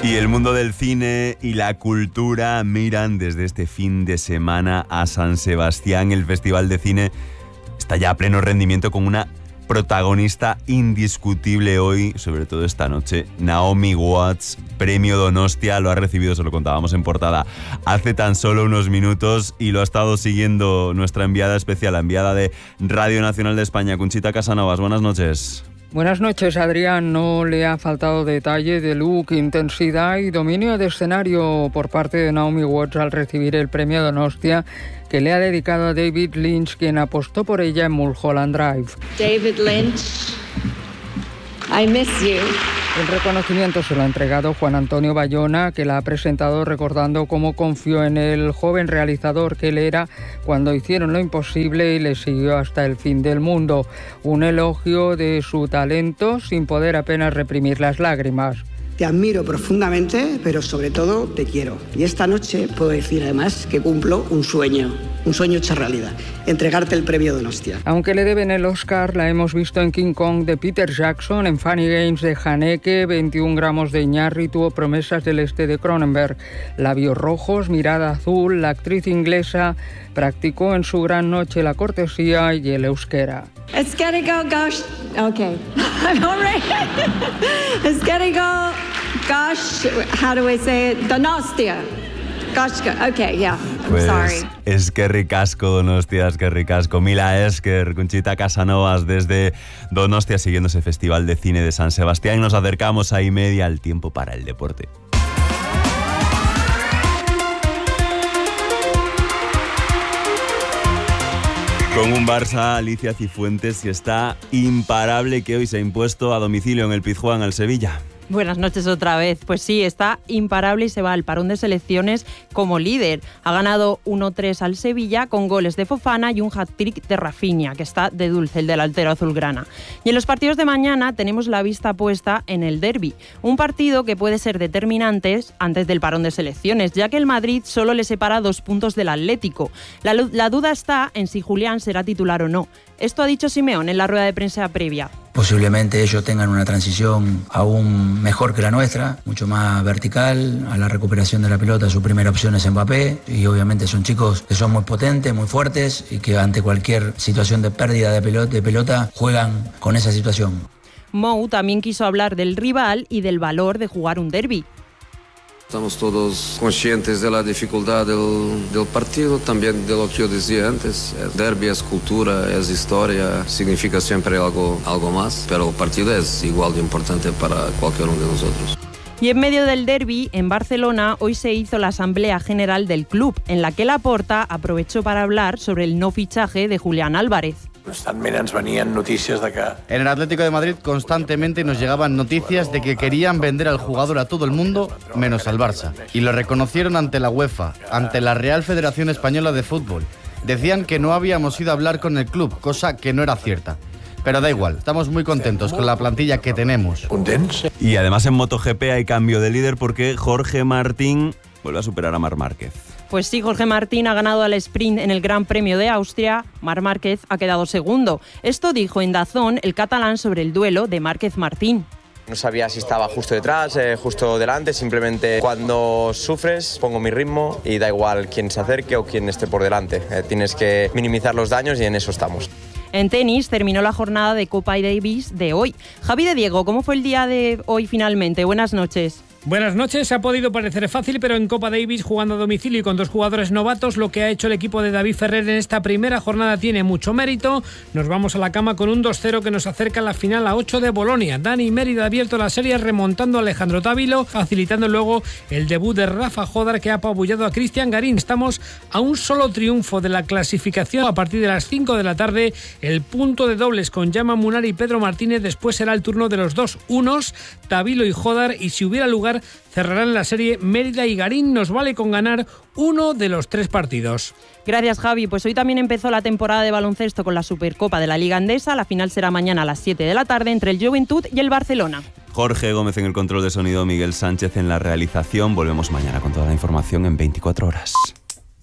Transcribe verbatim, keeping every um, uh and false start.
Y el mundo del cine y la cultura miran desde este fin de semana a San Sebastián. El Festival de Cine está ya a pleno rendimiento con una protagonista indiscutible hoy, sobre todo esta noche. Naomi Watts, premio Donostia, lo ha recibido, se lo contábamos en portada hace tan solo unos minutos y lo ha estado siguiendo nuestra enviada especial, la enviada de Radio Nacional de España, Conchita Casanovas. Buenas noches. Buenas noches, Adrián. No le ha faltado detalle de look, intensidad y dominio de escenario por parte de Naomi Watts al recibir el premio Donostia que le ha dedicado a David Lynch, quien apostó por ella en Mulholland Drive. David Lynch, I miss you. El reconocimiento se lo ha entregado Juan Antonio Bayona, que la ha presentado recordando cómo confió en el joven realizador que él era cuando hicieron lo imposible y le siguió hasta el fin del mundo. Un elogio de su talento sin poder apenas reprimir las lágrimas. Te admiro profundamente, pero sobre todo te quiero. Y esta noche puedo decir además que cumplo un sueño, un sueño hecho realidad, entregarte el premio Donostia. Aunque le deben el Oscar, la hemos visto en King Kong de Peter Jackson, en Funny Games de Haneke, veintiún gramos de Iñárritu o Promesas del Este de Cronenberg. Labios rojos, mirada azul, la actriz inglesa practicó en su gran noche la cortesía y el euskera. It's gotta go, gosh. Okay. I'm all right. It's gotta go, gosh. How do I say it? Donostia. Gosh, okay, yeah. I'm pues, sorry. Es que ricasco, Donostia, es que ricasco. Mila Esker, Conchita Casanovas desde Donostia, siguiendo ese Festival de Cine de San Sebastián. Y nos acercamos a y media al tiempo para el deporte. Con un Barça, Alicia Cifuentes, que está imparable, que hoy se ha impuesto a domicilio en el Pizjuán al Sevilla. Buenas noches otra vez. Pues sí, está imparable y se va al parón de selecciones como líder. Ha ganado uno tres al Sevilla con goles de Fofana y un hat-trick de Rafinha, que está de dulce, el delantero azulgrana. Y en los partidos de mañana tenemos la vista puesta en el derbi, un partido que puede ser determinante antes del parón de selecciones, ya que el Madrid solo le separa dos puntos del Atlético. La, la duda está en si Julián será titular o no. Esto ha dicho Simeone en la rueda de prensa previa. Posiblemente ellos tengan una transición aún mejor que la nuestra, mucho más vertical, a la recuperación de la pelota su primera opción es Mbappé y obviamente son chicos que son muy potentes, muy fuertes y que ante cualquier situación de pérdida de pelota, de pelota juegan con esa situación. Mou también quiso hablar del rival y del valor de jugar un derbi. Estamos todos conscientes de la dificultad del, del partido, también de lo que yo decía antes. El derbi es cultura, es historia, significa siempre algo, algo más, pero el partido es igual de importante para cualquier uno de nosotros. Y en medio del derbi, en Barcelona, hoy se hizo la Asamblea General del club, en la que Laporta aprovechó para hablar sobre el no fichaje de Julián Álvarez. Constantemente nos venían noticias de que... En el Atlético de Madrid constantemente nos llegaban noticias de que querían vender al jugador a todo el mundo, menos al Barça. Y lo reconocieron ante la UEFA, ante la Real Federación Española de Fútbol. Decían que no habíamos ido a hablar con el club, cosa que no era cierta. Pero da igual, estamos muy contentos con la plantilla que tenemos. Y además en MotoGP hay cambio de líder porque Jorge Martín vuelve a superar a Marc Márquez. Pues sí, Jorge Martín ha ganado al sprint en el Gran Premio de Austria. Marc Márquez ha quedado segundo. Esto dijo en DAZN el catalán sobre el duelo de Márquez-Martín. No sabía si estaba justo detrás, eh, justo delante, simplemente cuando sufres pongo mi ritmo y da igual quién se acerque o quién esté por delante. Eh, tienes que minimizar los daños y en eso estamos. En tenis terminó la jornada de Copa Davis de hoy. Javi de Diego, ¿cómo fue el día de hoy finalmente? Buenas noches. Buenas noches. Ha podido parecer fácil, pero en Copa Davis, jugando a domicilio y con dos jugadores novatos, lo que ha hecho el equipo de David Ferrer en esta primera jornada tiene mucho mérito. Nos vamos a la cama con un dos cero que nos acerca a la final a ocho de Bolonia. Dani Mérida ha abierto la serie remontando a Alejandro Távilo, facilitando luego el debut de Rafa Jodar, que ha apabullado a Cristian Garín. Estamos a un solo triunfo de la clasificación. A partir de las cinco de la tarde, el punto de dobles con Yama Munar y Pedro Martínez. Después será el turno de los dos unos, Távilo y Jodar, y si hubiera lugar cerrarán la serie Mérida y Garín. Nos vale con ganar uno de los tres partidos. Gracias, Javi. Pues hoy también empezó la temporada de baloncesto con la Supercopa de la Liga Endesa. La final será mañana a las siete de la tarde entre el Juventud y el Barcelona. Jorge Gómez en el control de sonido, Miguel Sánchez en la realización. Volvemos mañana con toda la información en veinticuatro horas.